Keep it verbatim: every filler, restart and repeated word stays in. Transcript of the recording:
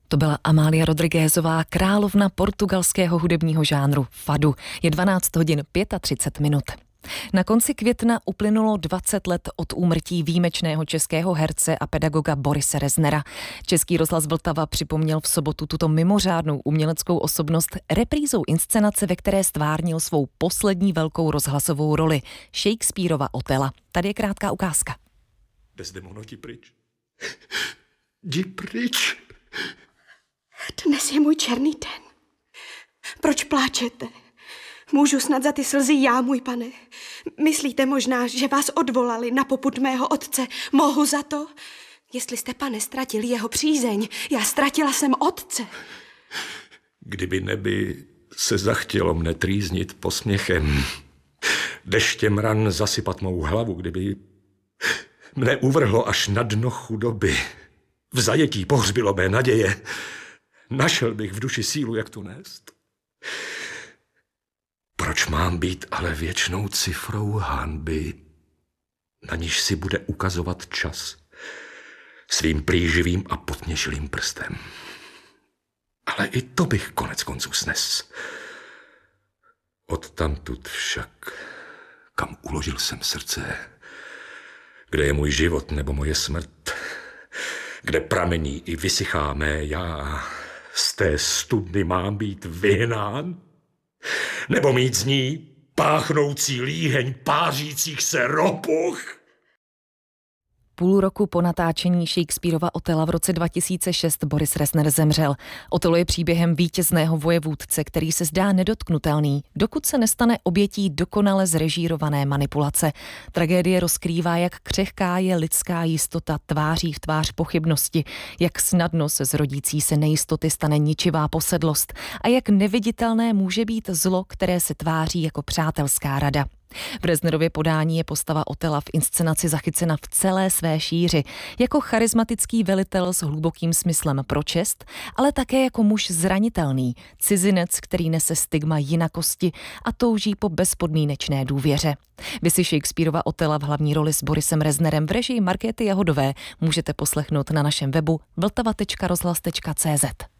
To byla Amália Rodriguezová, královna portugalského hudebního žánru fadu. Je dvanáct hodin třicet pět minut. Na konci května uplynulo dvacet let od úmrtí výjimečného českého herce a pedagoga Borise Reznera. Český rozhlas Vltava připomněl v sobotu tuto mimořádnou uměleckou osobnost reprízou inscenace, ve které stvárnil svou poslední velkou rozhlasovou roli, Shakespearova Otela. Tady je krátká ukázka. Desdemono, jdi pryč. Jdi pryč. Dnes je můj černý den. Proč pláčete? Můžu snad za ty slzy já, můj pane? Myslíte možná, že vás odvolali na popud mého otce? Mohu za to? Jestli jste, pane, ztratil jeho přízeň, já ztratila jsem otce. Kdyby neby se zachtělo mne trýznit posměchem, deštěm ran zasypat mou hlavu, kdyby mne uvrhlo až na dno chudoby, v zajetí pohřbilo mé naděje, našel bych v duši sílu, jak to nést. Proč mám být ale věčnou cifrou hanby, na níž si bude ukazovat čas svým plíživým a potměšilým prstem? Ale i to bych konec konců snes. Odtamtud však, kam uložil jsem srdce, kde je můj život nebo moje smrt, kde pramení i vysychá mé já, z té studny mám být vyhnán? Nebo mít z ní páchnoucí líheň pářících se ropuch? Půl roku po natáčení Shakespearova Otela v roce dva tisíce šest Boris Rezner zemřel. Otelo je příběhem vítězného vojevůdce, který se zdá nedotknutelný, dokud se nestane obětí dokonale zrežírované manipulace. Tragédie rozkrývá, jak křehká je lidská jistota tváří v tvář pochybnosti, jak snadno se z rodící se nejistoty stane ničivá posedlost a jak neviditelné může být zlo, které se tváří jako přátelská rada. V Reznerově podání je postava Otela v inscenaci zachycena v celé své šíři, jako charismatický velitel s hlubokým smyslem pro čest, ale také jako muž zranitelný, cizinec, který nese stigma jinakosti a touží po bezpodmínečné důvěře. Vy si Shakespearova Otela v hlavní roli s Borisem Reznerem v režii Markéty Jahodové můžete poslechnout na našem webu vltava tečka rozhlas tečka cé zet.